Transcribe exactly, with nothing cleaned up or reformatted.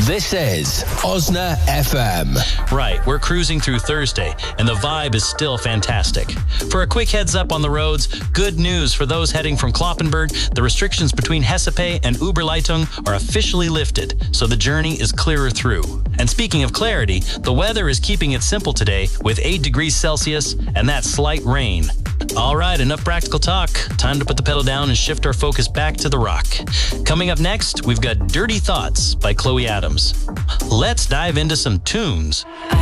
This is Osna F M. Right, we're cruising through Thursday, and the vibe is still fantastic. For a quick heads up on the roads, good news for those heading from Kloppenburg. The restrictions between Hessepe and Oberleitung are officially lifted, so the journey is clearer through. And speaking of clarity, the weather is keeping it simple today with eight degrees Celsius and that slight rain. All right, enough practical talk. Time to put the pedal down and shift our focus back to the rock. Coming up next, we've got Dirty Thoughts by Chloe Adams. Let's dive into some tunes.